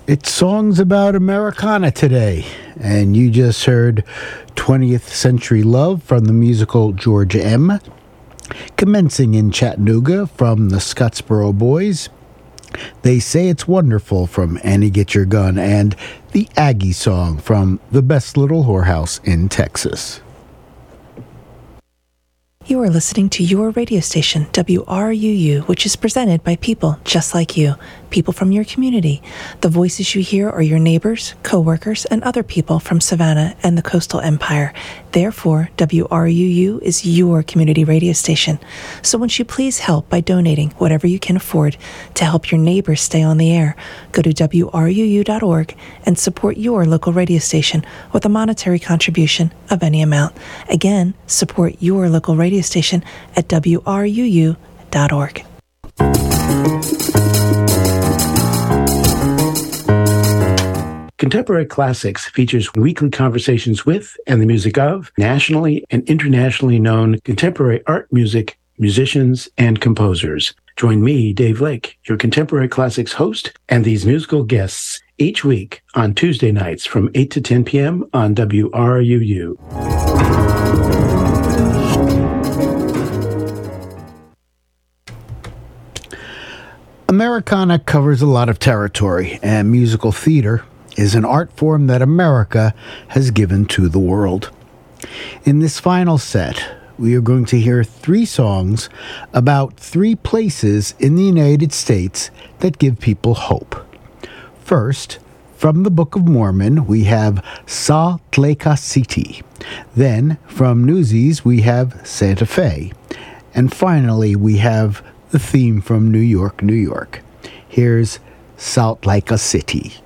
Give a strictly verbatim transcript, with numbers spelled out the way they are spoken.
It's songs about Americana today, and you just heard twentieth Century Love from the musical Georgia M, Commencing in Chattanooga from the Scottsboro Boys, They Say It's Wonderful from Annie Get Your Gun, and the Aggie Song from The Best Little Whorehouse in Texas. You are listening to your radio station, W R U U, which is presented by people just like you, people from your community. The voices you hear are your neighbors, co-workers, and other people from Savannah and the Coastal Empire. Therefore, W R U U is your community radio station. So won't you please help by donating whatever you can afford to help your neighbors stay on the air? Go to W R U U dot org and support your local radio station with a monetary contribution of any amount. Again, support your local radio station at W R U U dot org. Contemporary Classics features weekly conversations with and the music of nationally and internationally known contemporary art music, musicians, and composers. Join me, Dave Lake, your Contemporary Classics host, and these musical guests each week on Tuesday nights from eight to ten p.m. on W R U U. Americana covers a lot of territory, and musical theater is an art form that America has given to the world. In this final set, we are going to hear three songs about three places in the United States that give people hope. First, from the Book of Mormon, we have Salt Lake City. Then, from Newsies, we have Santa Fe. And finally, we have the theme from New York, New York. Here's Salt Lake City.